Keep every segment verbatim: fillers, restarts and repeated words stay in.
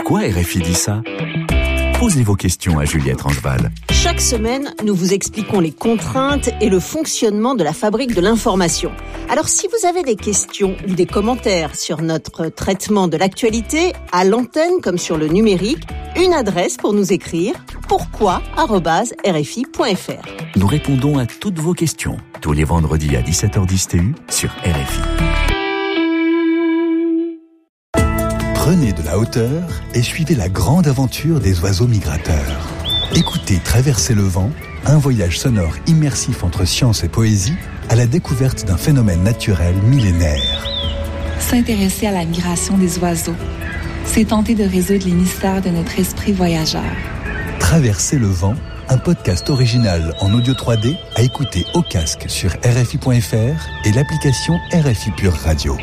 Pourquoi R F I dit ça ? Posez vos questions à Juliette Rangeval. Chaque semaine, nous vous expliquons les contraintes et le fonctionnement de la fabrique de l'information. Alors si vous avez des questions ou des commentaires sur notre traitement de l'actualité, à l'antenne comme sur le numérique, une adresse pour nous écrire, pourquoi arobase r f i point f r. Nous répondons à toutes vos questions, tous les vendredis à dix-sept heures dix T U sur R F I. Prenez de la hauteur et suivez la grande aventure des oiseaux migrateurs. Écoutez Traverser le vent, un voyage sonore immersif entre science et poésie à la découverte d'un phénomène naturel millénaire. S'intéresser à la migration des oiseaux, c'est tenter de résoudre les mystères de notre esprit voyageur. Traverser le vent, un podcast original en audio trois D à écouter au casque sur R F I point F R et l'application R F I Pure Radio.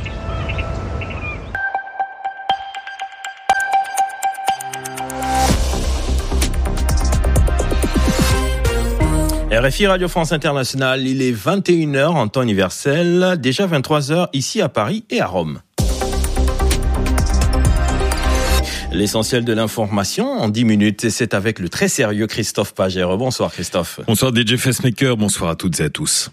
R F I Radio France Internationale, il est vingt et une heures en temps universel, déjà vingt-trois heures ici à Paris et à Rome. L'essentiel de l'information en dix minutes, et c'est avec le très sérieux Christophe Pagère. Bonsoir Christophe. Bonsoir D J Facemaker, bonsoir à toutes et à tous.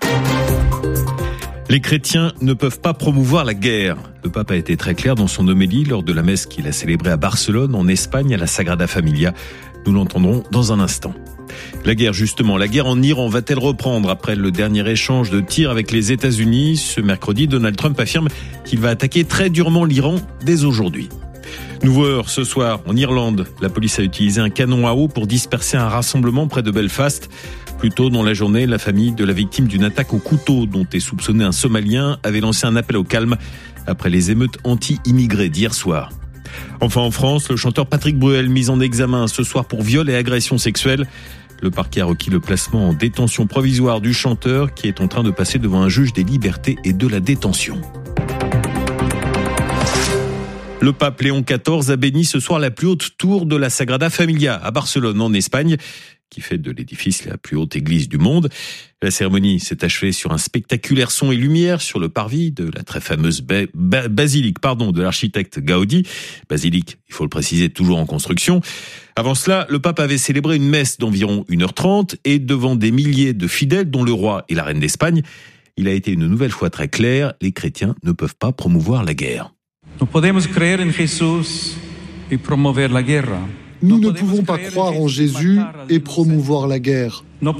Les chrétiens ne peuvent pas promouvoir la guerre. Le pape a été très clair dans son homélie lors de la messe qu'il a célébrée à Barcelone, en Espagne, à la Sagrada Familia. Nous l'entendrons dans un instant. La guerre, justement, la guerre en Iran va-t-elle reprendre après le dernier échange de tirs avec les États-Unis ? Ce mercredi, Donald Trump affirme qu'il va attaquer très durement l'Iran dès aujourd'hui. Nouveau heure ce soir, en Irlande, la police a utilisé un canon à eau pour disperser un rassemblement près de Belfast. Plus tôt dans la journée, la famille de la victime d'une attaque au couteau dont est soupçonné un Somalien avait lancé un appel au calme après les émeutes anti-immigrés d'hier soir. Enfin en France, le chanteur Patrick Bruel mis en examen ce soir pour viol et agression sexuelle. Le parquet a requis le placement en détention provisoire du chanteur qui est en train de passer devant un juge des libertés et de la détention. Le pape Léon quatorze a béni ce soir la plus haute tour de la Sagrada Familia à Barcelone en Espagne, qui fait de l'édifice la plus haute église du monde. La cérémonie s'est achevée sur un spectaculaire son et lumière sur le parvis de la très fameuse ba- ba- basilique pardon, de l'architecte Gaudi. Basilique, il faut le préciser, toujours en construction. Avant cela, le pape avait célébré une messe d'environ une heure trente et devant des milliers de fidèles, dont le roi et la reine d'Espagne. Il a été une nouvelle fois très clair, les chrétiens ne peuvent pas promouvoir la guerre. Nous podemos creer en Jesús y promover la guerra. Nous ne pouvons pas croire en Jésus et promouvoir la guerre. Nous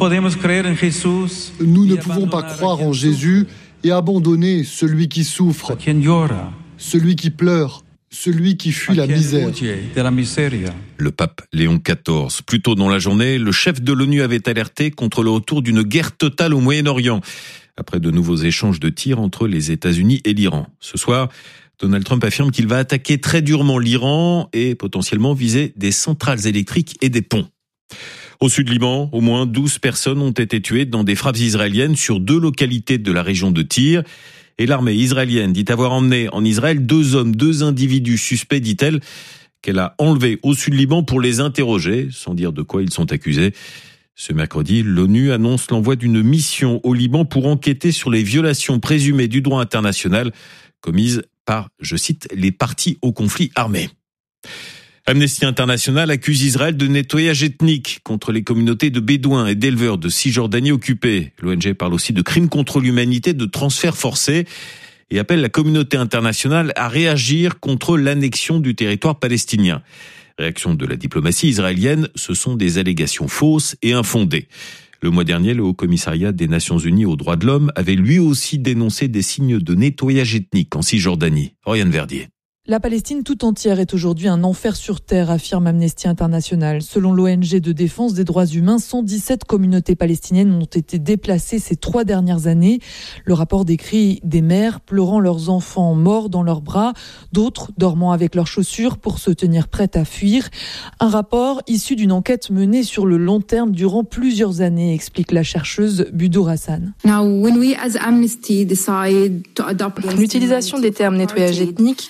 ne pouvons pas croire en Jésus et abandonner celui qui souffre, celui qui pleure, celui qui fuit la misère. Le pape Léon quatorze. Plus tôt dans la journée, le chef de l'ONU avait alerté contre le retour d'une guerre totale au Moyen-Orient, après de nouveaux échanges de tirs entre les États-Unis et l'Iran. Ce soir, Donald Trump affirme qu'il va attaquer très durement l'Iran et potentiellement viser des centrales électriques et des ponts. Au sud Liban, au moins douze personnes ont été tuées dans des frappes israéliennes sur deux localités de la région de Tyr. Et l'armée israélienne dit avoir emmené en Israël deux hommes, deux individus suspects, dit-elle, qu'elle a enlevés au sud Liban pour les interroger, sans dire de quoi ils sont accusés. Ce mercredi, l'ONU annonce l'envoi d'une mission au Liban pour enquêter sur les violations présumées du droit international commises par, je cite, les parties au conflit armé. Amnesty International accuse Israël de nettoyage ethnique contre les communautés de bédouins et d'éleveurs de Cisjordanie occupée. L'O N G parle aussi de crimes contre l'humanité, de transferts forcés et appelle la communauté internationale à réagir contre l'annexion du territoire palestinien. Réaction de la diplomatie israélienne, ce sont des allégations fausses et infondées. Le mois dernier, le Haut-Commissariat des Nations Unies aux droits de l'homme avait lui aussi dénoncé des signes de nettoyage ethnique en Cisjordanie. Oriane Verdier. La Palestine tout entière est aujourd'hui un enfer sur terre, affirme Amnesty International. Selon l'O N G de défense des droits humains, cent dix-sept communautés palestiniennes ont été déplacées ces trois dernières années. Le rapport décrit des mères pleurant leurs enfants morts dans leurs bras, d'autres dormant avec leurs chaussures pour se tenir prêtes à fuir. Un rapport issu d'une enquête menée sur le long terme durant plusieurs années, explique la chercheuse Budour Hassan. L'utilisation des termes nettoyage ethnique, crimes contre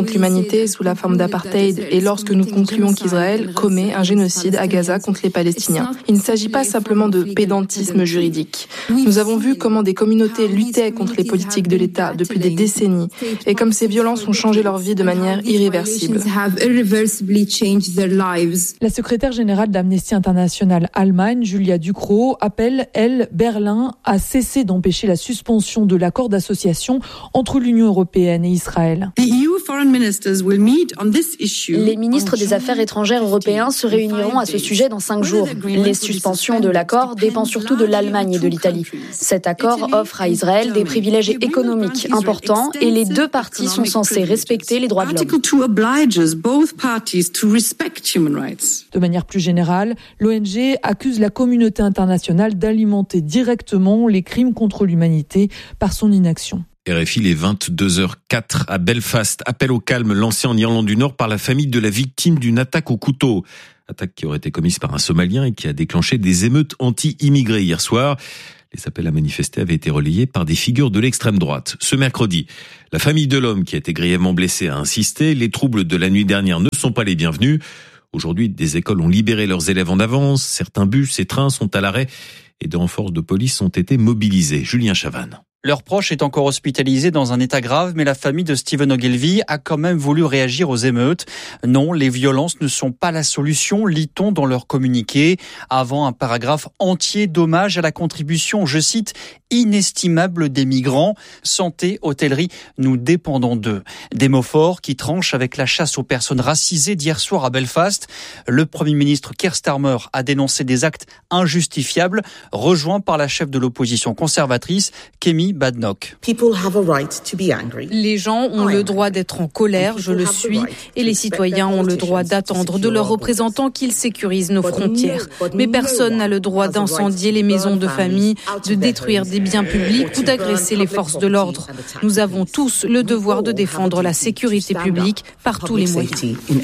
contre l'humanité sous la forme d'apartheid et lorsque nous concluons qu'Israël commet un génocide à Gaza contre les Palestiniens. Il ne s'agit pas simplement de pédantisme juridique. Nous avons vu comment des communautés luttaient contre les politiques de l'État depuis des décennies et comme ces violences ont changé leur vie de manière irréversible. La secrétaire générale d'Amnesty International Allemagne, Julia Ducrot, appelle, elle, Berlin à cesser d'empêcher la suspension de l'accord d'association entre l'Union européenne et Israël. Les ministres des Affaires étrangères européens se réuniront à ce sujet dans cinq jours. Les suspensions de l'accord dépendent surtout de l'Allemagne et de l'Italie. Cet accord offre à Israël des privilèges économiques importants et les deux parties sont censées respecter les droits de l'homme. De manière plus générale, l'O N G accuse la communauté internationale d'alimenter directement les crimes contre l'humanité par son inaction. R F I, les vingt-deux heures quatre à Belfast. Appel au calme lancé en Irlande du Nord par la famille de la victime d'une attaque au couteau. Attaque qui aurait été commise par un Somalien et qui a déclenché des émeutes anti-immigrés hier soir. Les appels à manifester avaient été relayés par des figures de l'extrême droite. Ce mercredi, la famille de l'homme qui a été grièvement blessé a insisté. Les troubles de la nuit dernière ne sont pas les bienvenus. Aujourd'hui, des écoles ont libéré leurs élèves en avance. Certains bus et trains sont à l'arrêt et des renforts de police ont été mobilisés. Julien Chavannes. Leur proche est encore hospitalisé dans un état grave, mais la famille de Stephen Ogilvy a quand même voulu réagir aux émeutes. Non, les violences ne sont pas la solution, lit-on dans leur communiqué. Avant un paragraphe entier d'hommage à la contribution, je cite, inestimable des migrants. Santé, hôtellerie, nous dépendons d'eux. Des mots forts qui tranchent avec la chasse aux personnes racisées d'hier soir à Belfast. Le Premier ministre Keir Starmer a dénoncé des actes injustifiables, rejoint par la chef de l'opposition conservatrice, Kemi Badenoch. Les gens ont le droit d'être en colère, je le suis, et les citoyens ont le droit d'attendre de leurs représentants qu'ils sécurisent nos frontières. Mais personne n'a le droit d'incendier les maisons de famille, de détruire des biens publics ou d'agresser les forces de l'ordre. Nous avons tous le devoir de défendre la sécurité publique par tous les moyens.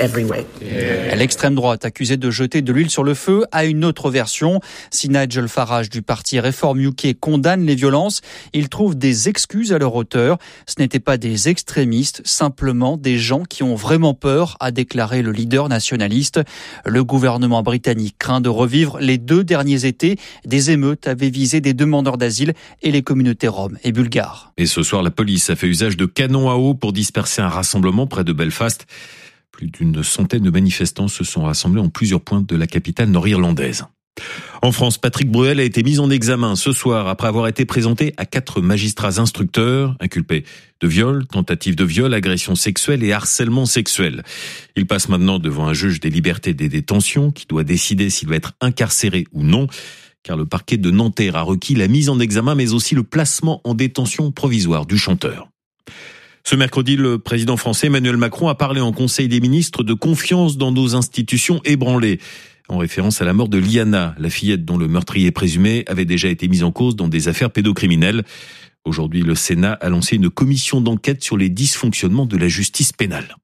L'extrême droite accusée de jeter de l'huile sur le feu a une autre version. Si Nigel Farage du parti Reform U K condamne les violences, il trouvent des excuses à leur hauteur. Ce n'étaient pas des extrémistes, simplement des gens qui ont vraiment peur, a déclaré le leader nationaliste. Le gouvernement britannique craint de revivre les deux derniers étés. Des émeutes avaient visé des demandeurs d'asile et les communautés roms et bulgares. Et ce soir, la police a fait usage de canons à eau pour disperser un rassemblement près de Belfast. Plus d'une centaine de manifestants se sont rassemblés en plusieurs points de la capitale nord-irlandaise. En France, Patrick Bruel a été mis en examen ce soir après avoir été présenté à quatre magistrats instructeurs inculpés de viol, tentative de viol, agression sexuelle et harcèlement sexuel. Il passe maintenant devant un juge des libertés et des détentions qui doit décider s'il va être incarcéré ou non, car le parquet de Nanterre a requis la mise en examen mais aussi le placement en détention provisoire du chanteur. Ce mercredi, le président français Emmanuel Macron a parlé en Conseil des ministres de confiance dans nos institutions ébranlées, en référence à la mort de Liana, la fillette dont le meurtrier présumé avait déjà été mis en cause dans des affaires pédocriminelles. Aujourd'hui, le Sénat a lancé une commission d'enquête sur les dysfonctionnements de la justice pénale.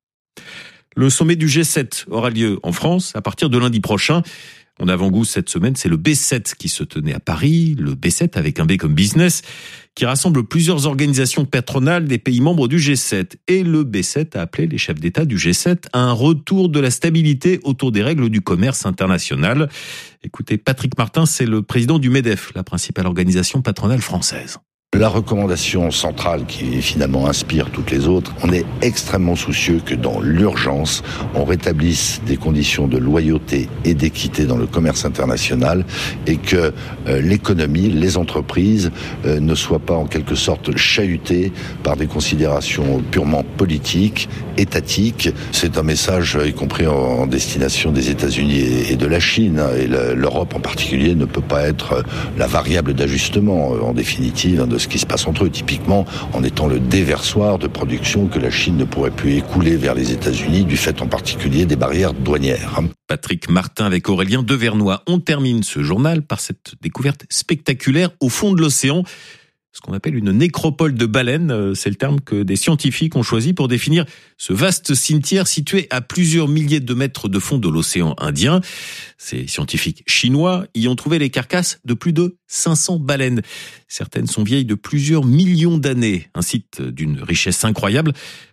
Le sommet du G sept aura lieu en France à partir de lundi prochain. En avant-goût cette semaine, c'est le B sept qui se tenait à Paris, le B sept avec un B comme business, qui rassemble plusieurs organisations patronales des pays membres du G sept. Et le B sept a appelé les chefs d'État du G sept à un retour de la stabilité autour des règles du commerce international. Écoutez, Patrick Martin, c'est le président du MEDEF, la principale organisation patronale française. La recommandation centrale qui finalement inspire toutes les autres, on est extrêmement soucieux que dans l'urgence, on rétablisse des conditions de loyauté et d'équité dans le commerce international et que euh, l'économie, les entreprises euh, ne soient pas en quelque sorte chahutées par des considérations purement politiques, étatiques. C'est un message y compris en, en destination des États-Unis et, et de la Chine. Et le, l'Europe en particulier ne peut pas être la variable d'ajustement en définitive de ce qui se passe entre eux, typiquement en étant le déversoir de production que la Chine ne pourrait plus écouler vers les États-Unis, du fait en particulier des barrières douanières. Patrick Martin avec Aurélien Devernois. On termine ce journal par cette découverte spectaculaire au fond de l'océan. Ce qu'on appelle une nécropole de baleines, c'est le terme que des scientifiques ont choisi pour définir ce vaste cimetière situé à plusieurs milliers de mètres de fond de l'océan Indien. Ces scientifiques chinois y ont trouvé les carcasses de plus de cinq cents baleines. Certaines sont vieilles de plusieurs millions d'années, un site d'une richesse incroyable.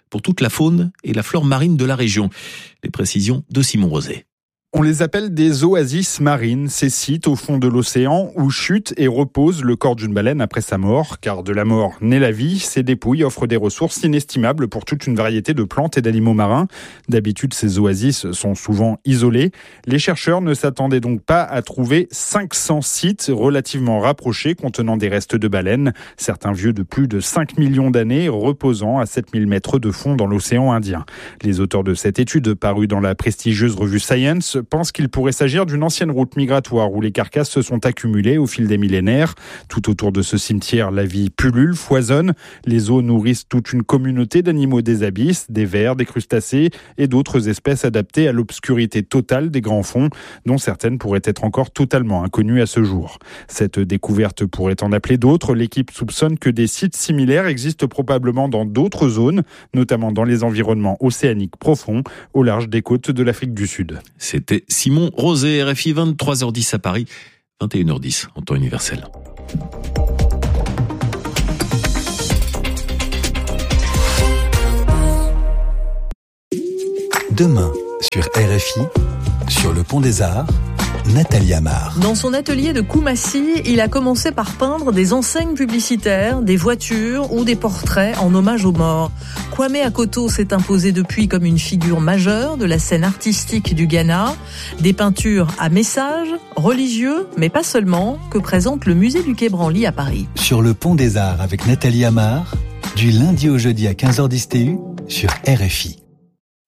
pour toute la faune et la flore marine de la région. Les précisions de Simon Rosé. On les appelle des oasis marines, ces sites au fond de l'océan où chute et repose le corps d'une baleine après sa mort. Car de la mort naît la vie, ces dépouilles offrent des ressources inestimables pour toute une variété de plantes et d'animaux marins. D'habitude, ces oasis sont souvent isolés. Les chercheurs ne s'attendaient donc pas à trouver cinq cents sites relativement rapprochés contenant des restes de baleines, certains vieux de plus de cinq millions d'années, reposant à sept mille mètres de fond dans l'océan Indien. Les auteurs de cette étude, parue dans la prestigieuse revue Science, pense qu'il pourrait s'agir d'une ancienne route migratoire où les carcasses se sont accumulées au fil des millénaires. Tout autour de ce cimetière, la vie pullule, foisonne. Les eaux nourrissent toute une communauté d'animaux des abysses, des vers, des crustacés et d'autres espèces adaptées à l'obscurité totale des grands fonds, dont certaines pourraient être encore totalement inconnues à ce jour. Cette découverte pourrait en appeler d'autres. L'équipe soupçonne que des sites similaires existent probablement dans d'autres zones, notamment dans les environnements océaniques profonds, au large des côtes de l'Afrique du Sud. C'était Simon Rosé, R F I, vingt-trois heures dix à Paris, vingt et une heures dix en temps universel. Demain, sur R F I, sur le Pont des Arts, Nathalie Amar. Dans son atelier de Koumassi, il a commencé par peindre des enseignes publicitaires, des voitures ou des portraits en hommage aux morts. Kwame Akoto s'est imposé depuis comme une figure majeure de la scène artistique du Ghana. Des peintures à message, religieux, mais pas seulement, que présente le musée du Quai Branly à Paris. Sur le Pont des Arts avec Nathalie Amar, du lundi au jeudi à quinze heures dix T U sur R F I.